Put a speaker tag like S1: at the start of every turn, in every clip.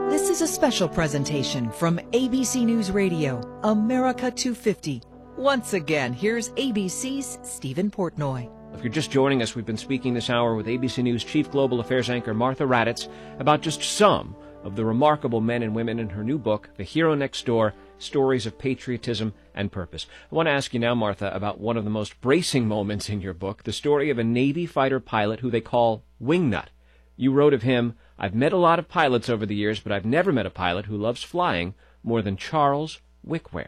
S1: This is a special presentation from ABC News Radio, America 250. Once again, here's ABC's Stephen Portnoy.
S2: If you're just joining us, we've been speaking this hour with ABC News Chief Global Affairs anchor Martha Raddatz about just some of the remarkable men and women in her new book, The Hero Next Door, Stories of Patriotism and Purpose. I want to ask you now, Martha, about one of the most bracing moments in your book, the story of a Navy fighter pilot who they call Wingnut. You wrote of him, "I've met a lot of pilots over the years, but I've never met a pilot who loves flying more than Charles Wickware."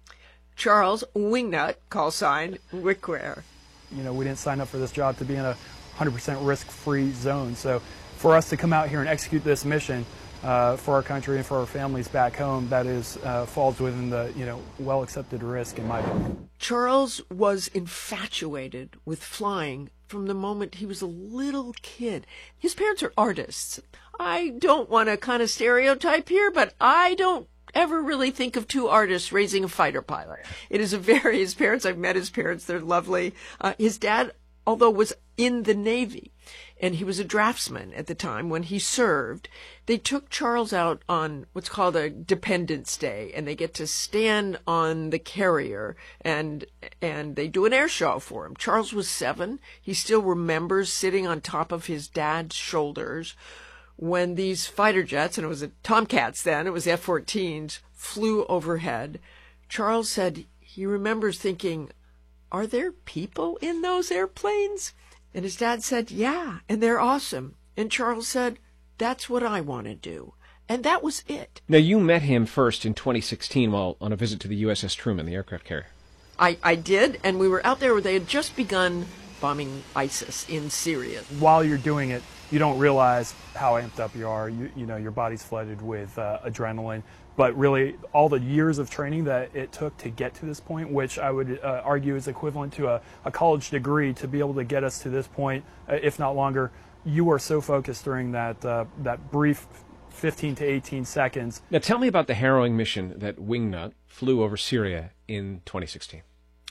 S3: Charles Wingnut, call sign Wickware.
S4: You know, we didn't sign up for this job to be in a 100% risk-free zone. So for us to come out here and execute this mission for our country and for our families back home, that is falls within the, well-accepted risk in my book.
S3: Charles was infatuated with flying from the moment he was a little kid. His parents are artists. I don't want to kind of stereotype here, but I don't ever really think of two artists raising a fighter pilot. It is his parents, I've met his parents, they're lovely. His dad, although was in the Navy, and he was a draftsman at the time when he served, they took Charles out on what's called a Dependence Day, and they get to stand on the carrier, and they do an air show for him. Charles was 7. He still remembers sitting on top of his dad's shoulders when these fighter jets, and it was Tomcats then, it was F-14s, flew overhead. Charles said he remembers thinking, are there people in those airplanes? And his dad said, yeah, and they're awesome. And Charles said, that's what I want to do. And that was it.
S2: Now, you met him first in 2016 while on a visit to the USS Truman, the aircraft carrier.
S3: I did, and we were out there where they had just begun bombing ISIS in Syria.
S4: While you're doing it, you don't realize how amped up you are. You know, your body's flooded with adrenaline. But really, all the years of training that it took to get to this point, which I would argue is equivalent to a college degree to be able to get us to this point, if not longer, you were so focused during that brief 15 to 18 seconds.
S2: Now, tell me about the harrowing mission that Wingnut flew over Syria in 2016.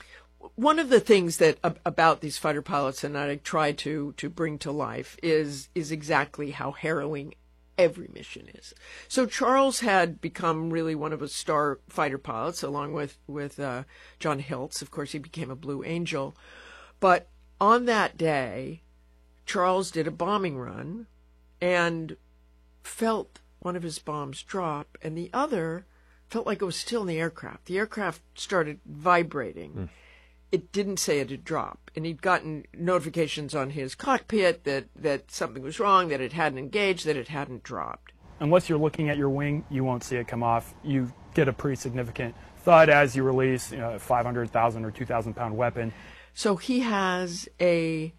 S3: One of the things that about these fighter pilots, and I try to bring to life, is exactly how harrowing every mission is. So Charles had become really one of a star fighter pilots, along with John Hiltz. Of course, he became a Blue Angel. But on that day, Charles did a bombing run and felt one of his bombs drop, and the other felt like it was still in the aircraft. The aircraft started vibrating. It didn't say it had dropped, and he'd gotten notifications on his cockpit that something was wrong, that it hadn't engaged, that it hadn't dropped.
S4: Unless you're looking at your wing, you won't see it come off. You get a pretty significant thud as you release a 500,000 or 2,000 pound weapon.
S3: So he has a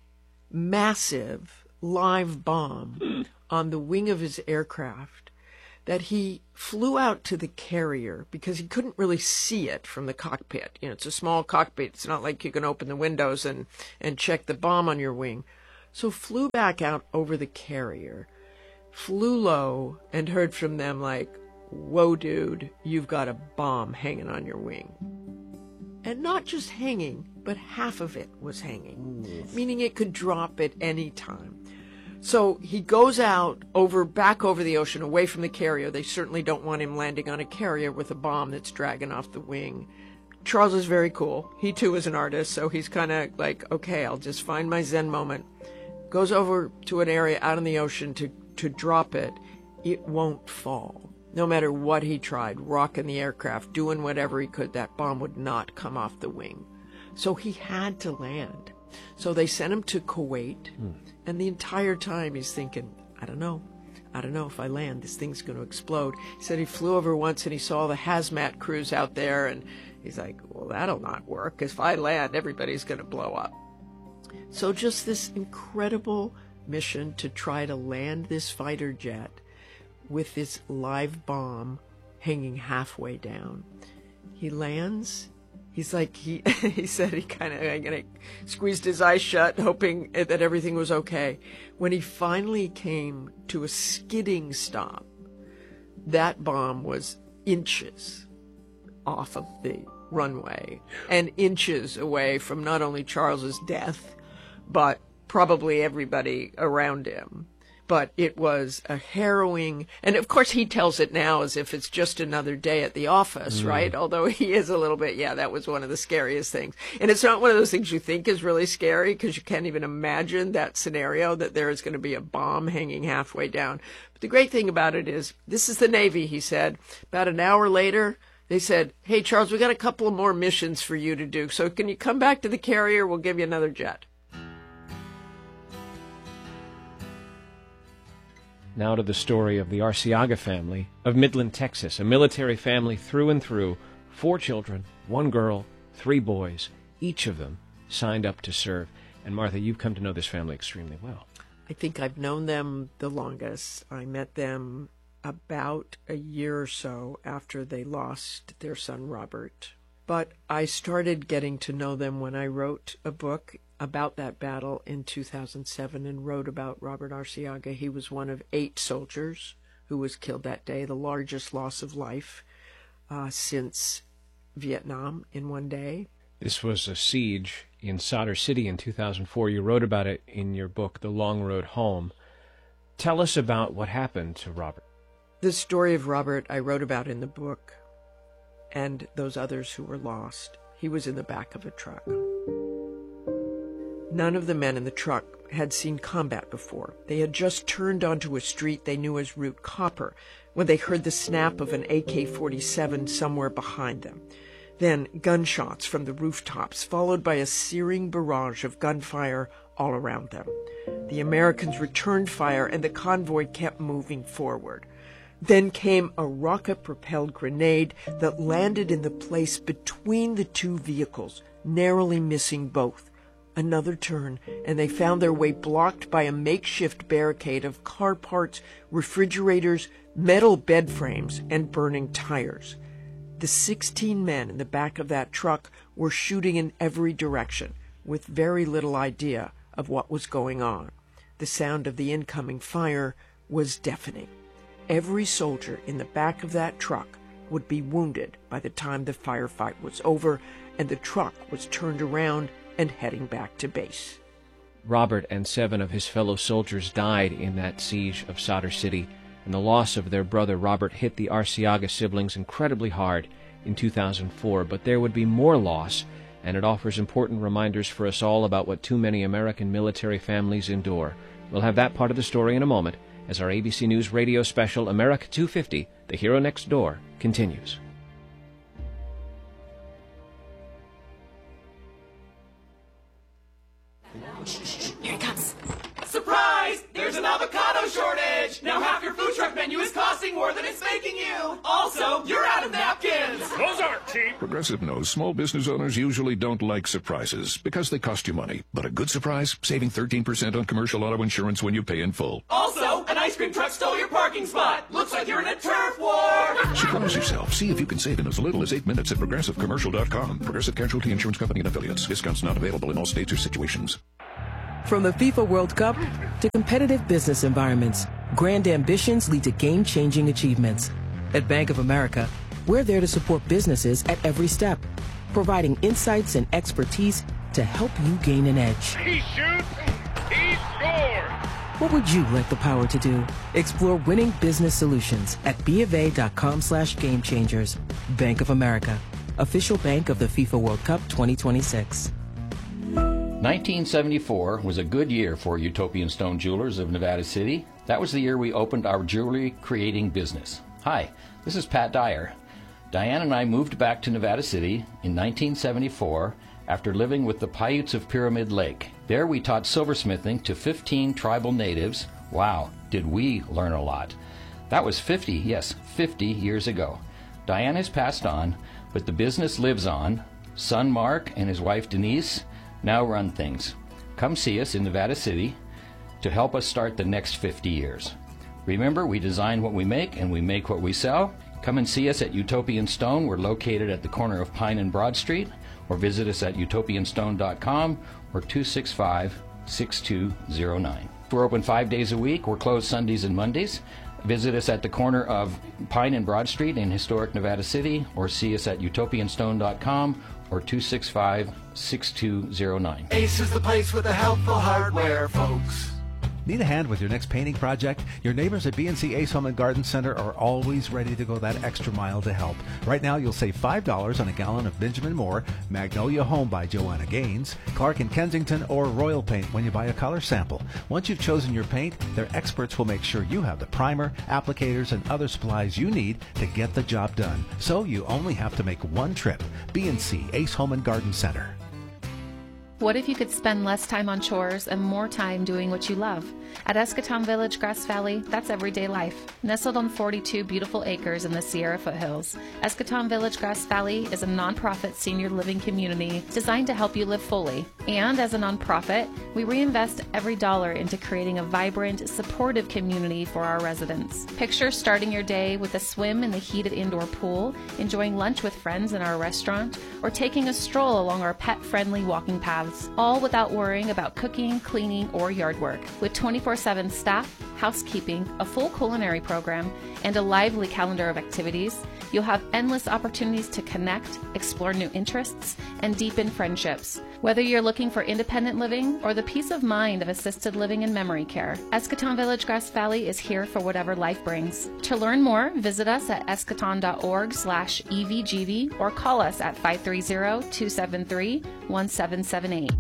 S3: massive live bomb on the wing of his aircraft that he flew out to the carrier because he couldn't really see it from the cockpit. You know, it's a small cockpit. It's not like you can open the windows and check the bomb on your wing. So flew back out over the carrier, flew low, and heard from them like, whoa, dude, you've got a bomb hanging on your wing. And not just hanging, but half of it was hanging, meaning it could drop at any time. So he goes out back over the ocean, away from the carrier. They certainly don't want him landing on a carrier with a bomb that's dragging off the wing. Charles is very cool. He too is an artist, so he's kind of like, okay, I'll just find my Zen moment. Goes over to an area out in the ocean to drop it. It won't fall. No matter what he tried, rocking the aircraft, doing whatever he could, that bomb would not come off the wing. So he had to land. So they sent him to Kuwait, and the entire time he's thinking, I don't know if I land, this thing's going to explode. He said he flew over once and he saw the hazmat crews out there, and he's like, well, that'll not work. If I land, everybody's going to blow up. So just this incredible mission to try to land this fighter jet with this live bomb hanging halfway down. He lands. He's like, he said he kind of squeezed his eyes shut, hoping that everything was okay. When he finally came to a skidding stop, that bomb was inches off of the runway and inches away from not only Charles's death, but probably everybody around him. But it was a harrowing, and of course he tells it now as if it's just another day at the office, right? Although he is a little bit, that was one of the scariest things. And it's not one of those things you think is really scary because you can't even imagine that scenario that there is going to be a bomb hanging halfway down. But the great thing about it is, this is the Navy, he said. About an hour later, they said, hey, Charles, we got a couple of more missions for you to do. So can you come back to the carrier? We'll give you another jet.
S2: Now to the story of the Arciaga family of Midland, Texas, a military family through and through, 4 children, 1 girl, 3 boys, each of them signed up to serve. And Martha, you've come to know this family extremely well.
S3: I think I've known them the longest. I met them about a year or so after they lost their son, Robert. But I started getting to know them when I wrote a book about that battle in 2007 and wrote about Robert Arciaga. He was one of 8 soldiers who was killed that day, the largest loss of life since Vietnam in one day.
S2: This was a siege in Sadr City in 2004. You wrote about it in your book, The Long Road Home. Tell us about what happened to Robert.
S3: The story of Robert I wrote about in the book, and those others who were lost. He was in the back of a truck. None of the men in the truck had seen combat before. They had just turned onto a street they knew as Route Copper when they heard the snap of an AK-47 somewhere behind them. Then gunshots from the rooftops, followed by a searing barrage of gunfire all around them. The Americans returned fire, and the convoy kept moving forward. Then came a rocket-propelled grenade that landed in the place between the 2 vehicles, narrowly missing both. Another turn, and they found their way blocked by a makeshift barricade of car parts, refrigerators, metal bed frames, and burning tires. The 16 men in the back of that truck were shooting in every direction, with very little idea of what was going on. The sound of the incoming fire was deafening. Every soldier in the back of that truck would be wounded by the time the firefight was over, and the truck was turned around and heading back to base.
S2: Robert and 7 of his fellow soldiers died in that siege of Sadr City, and the loss of their brother Robert hit the Arciaga siblings incredibly hard in 2004. But there would be more loss, and it offers important reminders for us all about what too many American military families endure. We'll have that part of the story in a moment as our ABC News radio special, America 250, The Hero Next Door, continues.
S5: Here it comes. Surprise! There's an avocado shortage! Now half your food truck menu is costing more than it's making you! Also, you're out of napkins!
S6: Those aren't cheap! Progressive knows small business owners usually don't like surprises because they cost you money. But a good surprise? Saving 13% on commercial auto insurance when you pay in full.
S5: Also, an ice cream truck stole your parking spot! Looks like you're in a turf war!
S6: Surprise yourself. See if you can save in as little as 8 minutes at ProgressiveCommercial.com. Progressive Casualty Insurance Company and Affiliates. Discounts not available in all states or situations.
S7: From the FIFA World Cup to competitive business environments, grand ambitions lead to game-changing achievements. At Bank of America, we're there to support businesses at every step, providing insights and expertise to help you gain an edge.
S8: He shoots, he scores!
S7: What would you like the power to do? Explore winning business solutions at BofA.com/gamechangers. Bank of America, official bank of the FIFA World Cup 2026.
S9: 1974 was a good year for Utopian Stone Jewelers of Nevada City. That was the year we opened our jewelry creating business. Hi, this is Pat Dyer. Diane and I moved back to Nevada City in 1974 after living with the Paiutes of Pyramid Lake. There we taught silversmithing to 15 tribal natives. Wow, did we learn a lot. That was 50 years ago. Diane has passed on, but the business lives on. Son Mark and his wife Denise now run things. Come see us in Nevada City to help us start the next 50 years. Remember, we design what we make and we make what we sell. Come and see us at Utopian Stone. We're located at the corner of Pine and Broad Street, or visit us at utopianstone.com or 265-6209. We're open 5 days a week. We're closed Sundays and Mondays. Visit us at the corner of Pine and Broad Street in historic Nevada City, or see us at utopianstone.com or 265-6209.
S5: Ace is the place with the helpful hardware, folks.
S10: Need a hand with your next painting project? Your neighbors at BNC Ace Home and Garden Center are always ready to go that extra mile to help. Right now, you'll save $5 on a gallon of Benjamin Moore, Magnolia Home by Joanna Gaines, Clark and Kensington, or Royal Paint when you buy a color sample. Once you've chosen your paint, their experts will make sure you have the primer, applicators, and other supplies you need to get the job done. So you only have to make one trip. BNC Ace Home and Garden Center.
S11: What if you could spend less time on chores and more time doing what you love? At Eschaton Village, Grass Valley, that's everyday life. Nestled on 42 beautiful acres in the Sierra foothills, Eschaton Village, Grass Valley is a nonprofit senior living community designed to help you live fully. And as a nonprofit, we reinvest every dollar into creating a vibrant, supportive community for our residents. Picture starting your day with a swim in the heated indoor pool, enjoying lunch with friends in our restaurant, or taking a stroll along our pet-friendly walking paths, all without worrying about cooking, cleaning, or yard work. With 24/7 staff, housekeeping, a full culinary program, and a lively calendar of activities, you'll have endless opportunities to connect, explore new interests, and deepen friendships. Whether you're looking for independent living or the peace of mind of assisted living and memory care, Eschaton Village, Grass Valley is here for whatever life brings. To learn more, visit us at eschaton.org/EVGV or call us at 530-273-1778.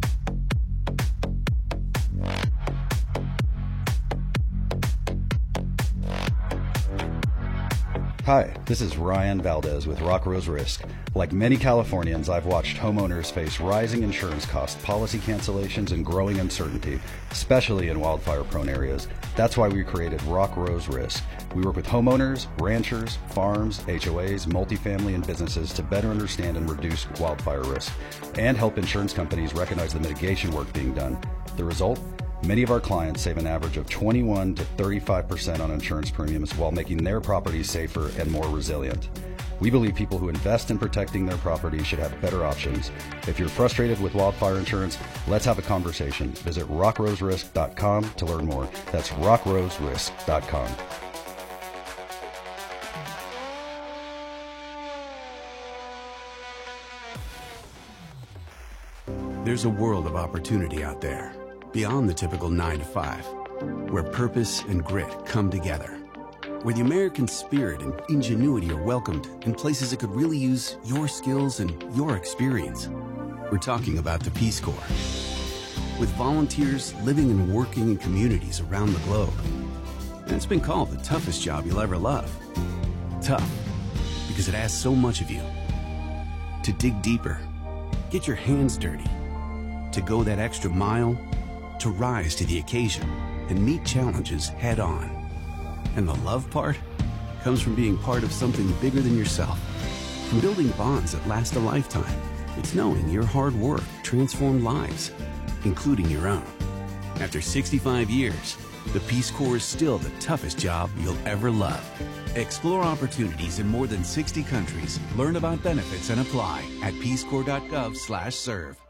S12: Hi, this is Ryan Valdez with Rock Rose Risk. Like many Californians, I've watched homeowners face rising insurance costs, policy cancellations, and growing uncertainty, especially in wildfire-prone areas. That's why we created Rock Rose Risk. We work with homeowners, ranchers, farms, HOAs, multifamily, and businesses to better understand and reduce wildfire risk, and help insurance companies recognize the mitigation work being done. The result? Many of our clients save an average of 21 to 35% on insurance premiums while making their properties safer and more resilient. We believe people who invest in protecting their property should have better options. If you're frustrated with wildfire insurance, let's have a conversation. Visit rockroserisk.com to learn more. That's rockroserisk.com.
S13: There's a world of opportunity out there, beyond the typical 9 to 5, where purpose and grit come together, where the American spirit and ingenuity are welcomed in places that could really use your skills and your experience. We're talking about the Peace Corps, with volunteers living and working in communities around the globe. And it's been called the toughest job you'll ever love. Tough, because it asks so much of you. To dig deeper, get your hands dirty, to go that extra mile, to rise to the occasion and meet challenges head on. And the love part comes from being part of something bigger than yourself. From building bonds that last a lifetime, it's knowing your hard work transformed lives, including your own. After 65 years, the Peace Corps is still the toughest job you'll ever love. Explore opportunities in more than 60 countries. Learn about benefits and apply at peacecorps.gov/serve.